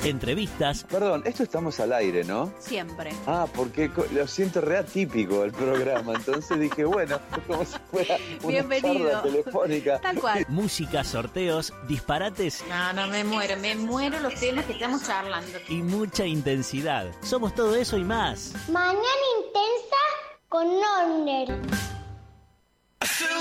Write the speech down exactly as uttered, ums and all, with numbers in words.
entrevistas. Perdón, esto estamos al aire, ¿no? Siempre. Ah, porque co- lo siento re atípico el programa, entonces dije, bueno, como si fuera una Bienvenido. charla telefónica. Tal cual. Música, sorteos, disparates No, no, me muero, me muero los temas que estamos charlando. y mucha intensidad. Somos todo eso y más. Mañana intensa con Norner.